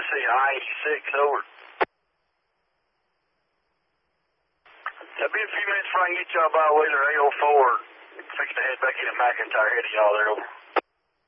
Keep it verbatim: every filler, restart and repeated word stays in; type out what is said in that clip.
see I eighty-six, over. That'll be a few minutes before I can get y'all by Wheeler eight oh four. Fixing to head back into McIntyre, heading y'all there, over.